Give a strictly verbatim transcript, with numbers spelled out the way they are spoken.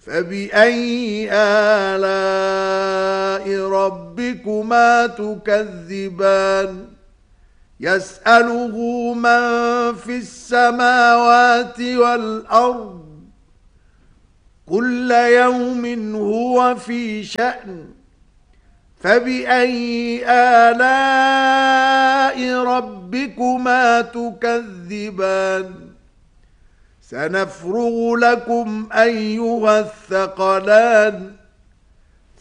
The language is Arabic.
فبأي آلاء ربكما تكذبان يسأله من في السماوات والأرض كل يوم هو في شأن فبأي آلاء ربكما تكذبان سنفرغ لكم أيها الثقلان